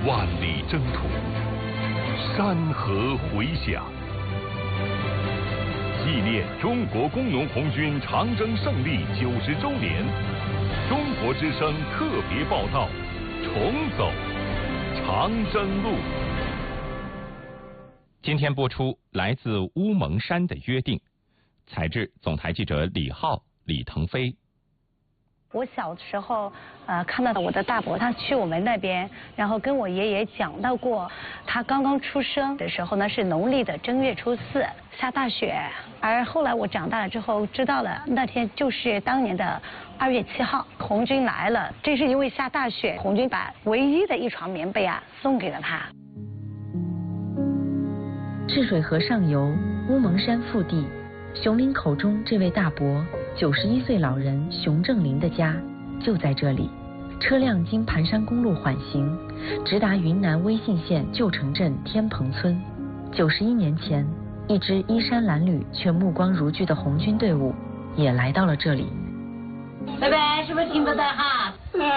万里征途，山河回响。纪念中国工农红军长征胜利90周年，中国之声特别报道：重走长征路。 今天播出来自乌蒙山的约定，采制总台记者李浩、李腾飞。 我小时候，看到我的大伯，他去我们那边，然后跟我爷爷讲到过，他刚刚出生的时候呢是农历的正月初4下大雪，而后来我长大了之后知道了，那天就是当年的2月7号，红军来了，正是因为下大雪，红军把唯一的一床棉被送给了他。 赤水河上游乌蒙山腹地，熊林口中这位大伯91岁老人熊正林的家就在这里。车辆经盘山公路缓行，直达云南威信县旧城镇天棚村。91年前，一支衣衫褴褛却目光如炬的红军队伍也来到了这里。 拜拜，是不是听不到哈？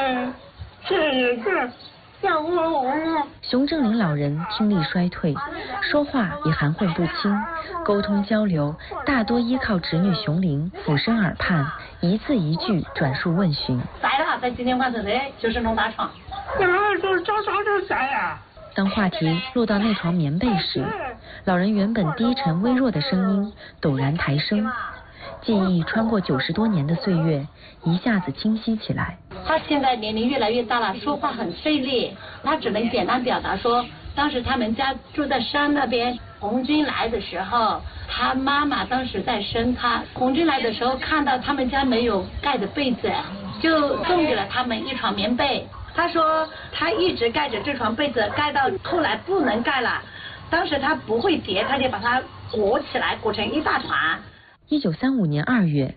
是。 熊正林老人听力衰退，说话也含混不清，沟通交流大多依靠侄女熊玲俯身耳畔，一字一句转述问询。 晒了哈，在今天晚上的就是弄大床。 就是早上就晒呀。 当话题落到那床棉被时，老人原本低沉微弱的声音陡然抬升，记忆穿过90多年的岁月，一下子清晰起来。 他现在年龄越来越大了，说话很费力，他只能简单表达说，当时他们家住在山那边，红军来的时候，他妈妈当时在生他，红军来的时候看到他们家没有盖的被子，就送给了他们一床棉被。他说他一直盖着这床被子，盖到后来不能盖了，当时他不会叠，他就把它裹起来，裹成一大团。 1935年2月，